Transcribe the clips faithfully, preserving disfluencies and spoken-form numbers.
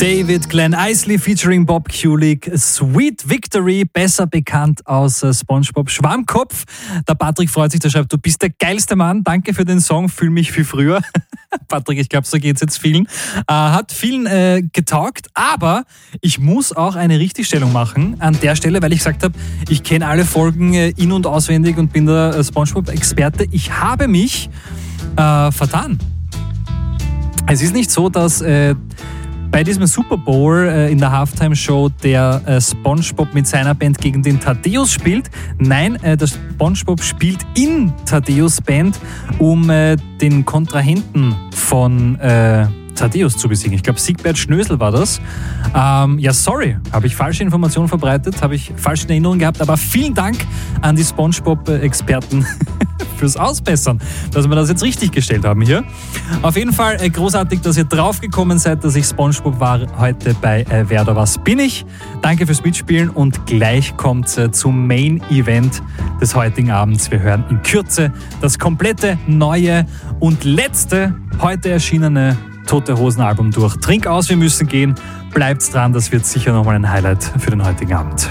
David Glenn Eisley featuring Bob Kulick, Sweet Victory, besser bekannt aus äh, SpongeBob Schwammkopf. Der Patrick freut sich, der schreibt, du bist der geilste Mann, danke für den Song, fühl mich wie früher. Patrick, ich glaube, so geht's jetzt vielen. Äh, hat vielen äh, getaugt, aber ich muss auch eine Richtigstellung machen an der Stelle, weil ich gesagt habe, ich kenne alle Folgen äh, in- und auswendig und bin der äh, SpongeBob-Experte. Ich habe mich äh, vertan. Es ist nicht so, dass äh, bei diesem Super Bowl äh, in der Halftime-Show der äh, SpongeBob mit seiner Band gegen den Thaddeus spielt. Nein, äh, der SpongeBob spielt in Thaddeus Band, um äh, den Kontrahenten von äh, Thaddeus zu besiegen. Ich glaube, Siegbert Schnösel war das. Ähm, ja, sorry, habe ich falsche Informationen verbreitet, habe ich falsche Erinnerungen gehabt, aber vielen Dank an die SpongeBob-Experten fürs Ausbessern, dass wir das jetzt richtig gestellt haben hier. Auf jeden Fall äh, großartig, dass ihr draufgekommen seid, dass ich SpongeBob war heute bei äh, Wer oder was bin ich. Danke fürs Mitspielen und gleich kommt äh, zum Main Event des heutigen Abends. Wir hören in Kürze das komplette neue und letzte heute erschienene Tote Hosen Album durch. Trink aus, wir müssen gehen. Bleibt dran, das wird sicher nochmal ein Highlight für den heutigen Abend.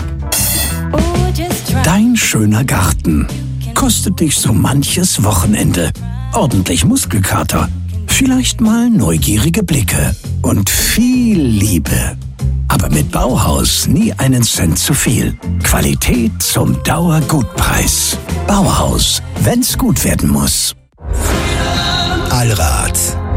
Dein schöner Garten kostet dich so manches Wochenende. Ordentlich Muskelkater, vielleicht mal neugierige Blicke und viel Liebe. Aber mit Bauhaus nie einen Cent zu viel. Qualität zum Dauergutpreis. Bauhaus, wenn's gut werden muss. Allrad.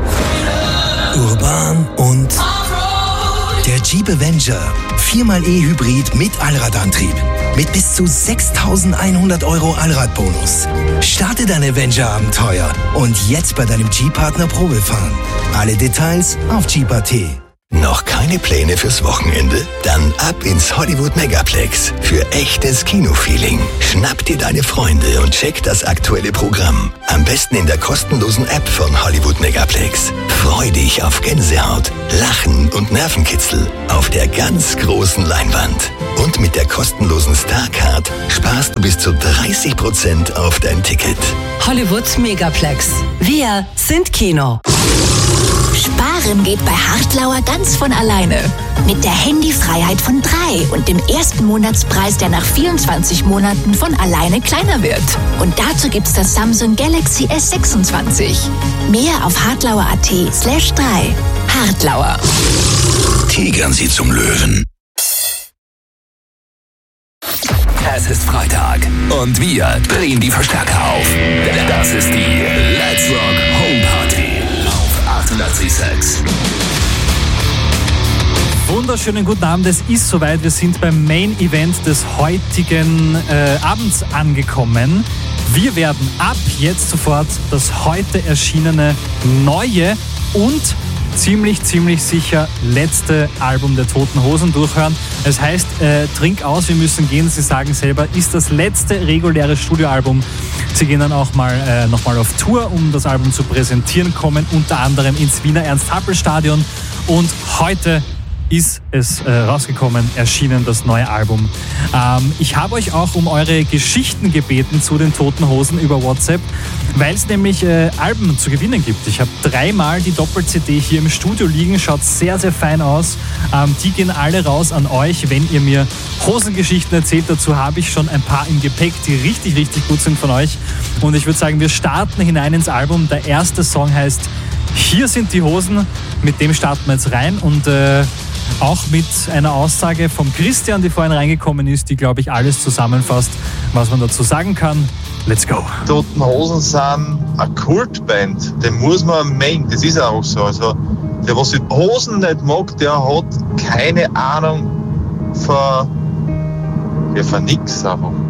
Urban und der Jeep Avenger. viermal E-Hybrid mit Allradantrieb. Mit bis zu sechstausendeinhundert Euro Allradbonus. Starte dein Avenger-Abenteuer und jetzt bei deinem Jeep-Partner Probe fahren. Alle Details auf Jeep Punkt at. Noch keine Pläne fürs Wochenende? Dann ab ins Hollywood Megaplex für echtes Kinofeeling. Schnapp dir deine Freunde und check das aktuelle Programm. Am besten in der kostenlosen App von Hollywood Megaplex. Freu dich auf Gänsehaut, Lachen und Nervenkitzel auf der ganz großen Leinwand. Und mit der kostenlosen Starcard sparst du bis zu dreißig Prozent auf dein Ticket. Hollywood Megaplex. Wir sind Kino. Sparen geht bei Hartlauer ganz von alleine. Mit der Handyfreiheit von drei und dem ersten Monatspreis, der nach vierundzwanzig Monaten von alleine kleiner wird. Und dazu gibt's das Samsung Galaxy S sechsundzwanzig. Mehr auf hartlauer punkt at slash drei. Hartlauer. Tigern Sie zum Löwen. Es ist Freitag und wir drehen die Verstärker auf. Das ist die Let's Rock Home Party auf achtundachtzig Komma sechs. Wunderschönen guten Abend, es ist soweit. Wir sind beim Main Event des heutigen äh, Abends angekommen. Wir werden ab jetzt sofort das heute erschienene neue und ziemlich, ziemlich sicher letzte Album der Toten Hosen durchhören. Es heißt, äh, Trink aus, wir müssen gehen. Sie sagen selber, ist das letzte reguläre Studioalbum. Sie gehen dann auch mal äh, nochmal auf Tour, um das Album zu präsentieren, kommen unter anderem ins Wiener Ernst-Happel-Stadion. Und heute ist es äh, rausgekommen, erschienen das neue Album. Ähm, ich habe euch auch um eure Geschichten gebeten zu den Toten Hosen über WhatsApp, weil es nämlich äh, Alben zu gewinnen gibt. Ich habe dreimal die Doppel-C D hier im Studio liegen, schaut sehr, sehr fein aus. Ähm, die gehen alle raus an euch, wenn ihr mir Hosengeschichten erzählt. Dazu habe ich schon ein paar im Gepäck, die richtig, richtig gut sind von euch. Und ich würde sagen, wir starten hinein ins Album. Der erste Song heißt Hier sind die Hosen. Mit dem starten wir jetzt rein und äh, auch mit einer Aussage vom Christian, die vorhin reingekommen ist, die, glaube ich, alles zusammenfasst, was man dazu sagen kann. Let's go. Toten Hosen sind eine Kultband. Den muss man mengen. Das ist auch so. Also, der, was die Hosen nicht mag, der hat keine Ahnung von, ja, von nix einfach.